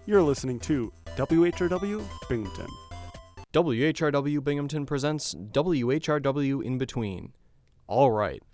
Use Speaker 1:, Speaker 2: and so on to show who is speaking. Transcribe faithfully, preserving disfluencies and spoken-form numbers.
Speaker 1: You're listening to W H R W Binghamton.
Speaker 2: W H R W Binghamton presents W H R W In Between. All right,